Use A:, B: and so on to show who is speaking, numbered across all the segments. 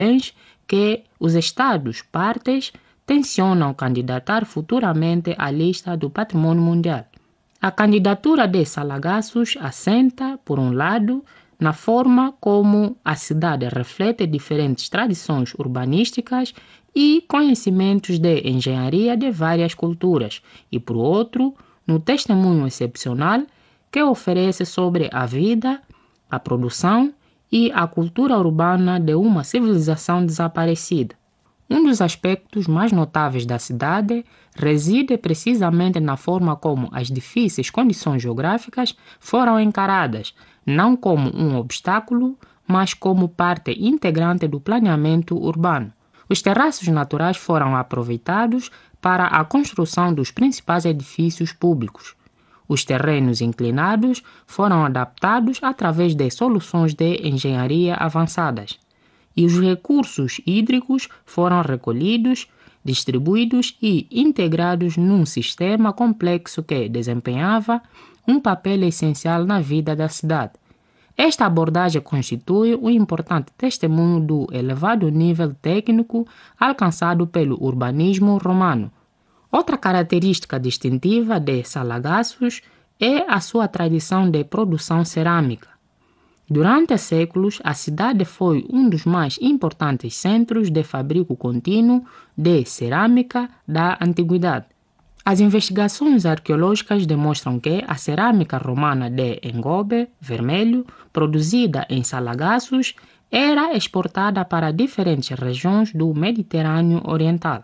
A: que os Estados partes tencionam candidatar futuramente à lista do Patrimônio Mundial. A candidatura de Salagassos assenta, por um lado, na forma como a cidade reflete diferentes tradições urbanísticas e conhecimentos de engenharia de várias culturas, e por outro, no testemunho excepcional que oferece sobre a vida, a produção e a cultura urbana de uma civilização desaparecida. Um dos aspectos mais notáveis da cidade reside precisamente na forma como as difíceis condições geográficas foram encaradas, não como um obstáculo, mas como parte integrante do planeamento urbano. Os terraços naturais foram aproveitados para a construção dos principais edifícios públicos. Os terrenos inclinados foram adaptados através de soluções de engenharia avançadas. E os recursos hídricos foram recolhidos, distribuídos e integrados num sistema complexo que desempenhava um papel essencial na vida da cidade. Esta abordagem constitui um importante testemunho do elevado nível técnico alcançado pelo urbanismo romano. Outra característica distintiva de Salagassos é a sua tradição de produção cerâmica. Durante séculos, a cidade foi um dos mais importantes centros de fabrico contínuo de cerâmica da antiguidade. As investigações arqueológicas demonstram que a cerâmica romana de engobe vermelho, produzida em Salagassos, era exportada para diferentes regiões do Mediterrâneo Oriental.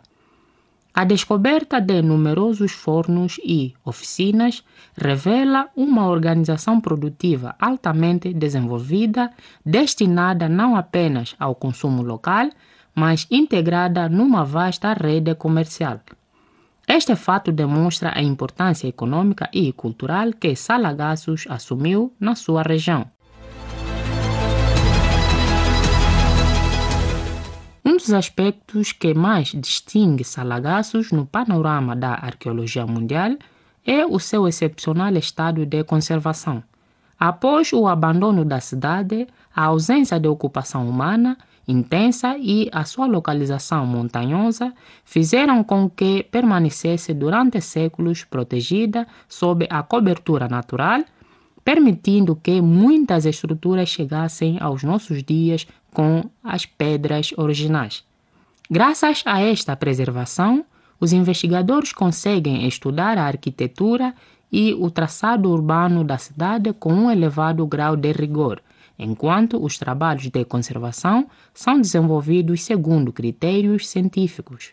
A: A descoberta de numerosos fornos e oficinas revela uma organização produtiva altamente desenvolvida, destinada não apenas ao consumo local, mas integrada numa vasta rede comercial. Este fato demonstra a importância econômica e cultural que Salagassos assumiu na sua região. Um dos aspectos que mais distingue Salagassos no panorama da arqueologia mundial é o seu excepcional estado de conservação. Após o abandono da cidade, a ausência de ocupação humana intensa e a sua localização montanhosa fizeram com que permanecesse durante séculos protegida sob a cobertura natural, permitindo que muitas estruturas chegassem aos nossos dias com as pedras originais. Graças a esta preservação, os investigadores conseguem estudar a arquitetura e o traçado urbano da cidade com um elevado grau de rigor, enquanto os trabalhos de conservação são desenvolvidos segundo critérios científicos.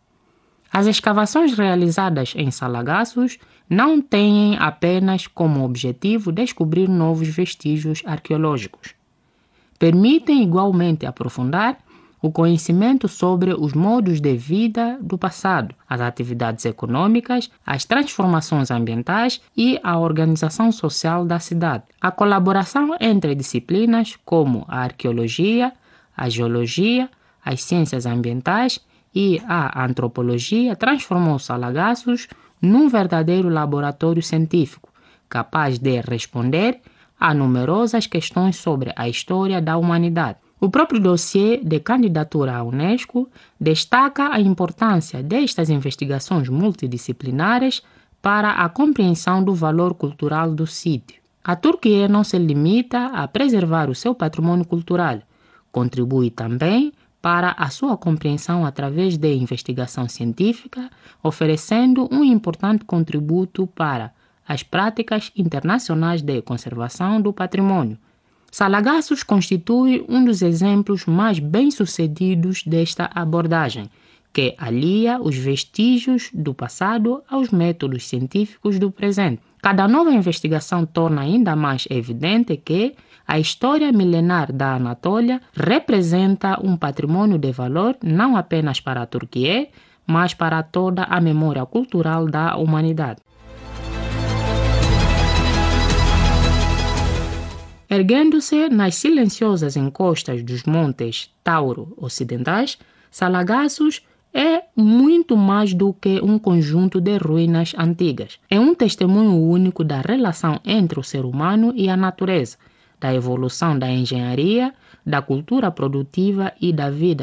A: As escavações realizadas em Salagassos não têm apenas como objetivo descobrir novos vestígios arqueológicos. Permitem igualmente aprofundar o conhecimento sobre os modos de vida do passado, as atividades econômicas, as transformações ambientais e a organização social da cidade. A colaboração entre disciplinas como a arqueologia, a geologia, as ciências ambientais e a antropologia transformou Salagassos num verdadeiro laboratório científico, capaz de responder a numerosas questões sobre a história da humanidade. O próprio dossiê de candidatura à Unesco destaca a importância destas investigações multidisciplinares para a compreensão do valor cultural do sítio. A Turquia não se limita a preservar o seu patrimônio cultural, contribui também para a sua compreensão através de investigação científica, oferecendo um importante contributo para as práticas internacionais de conservação do patrimônio. Salagassos constitui um dos exemplos mais bem-sucedidos desta abordagem, que alia os vestígios do passado aos métodos científicos do presente. Cada nova investigação torna ainda mais evidente que a história milenar da Anatólia representa um patrimônio de valor não apenas para a Turquia, mas para toda a memória cultural da humanidade. Erguendo-se nas silenciosas encostas dos montes Tauro ocidentais, Salagassos é muito mais do que um conjunto de ruínas antigas. É um testemunho único da relação entre o ser humano e a natureza, da evolução da engenharia, da cultura produtiva e da vida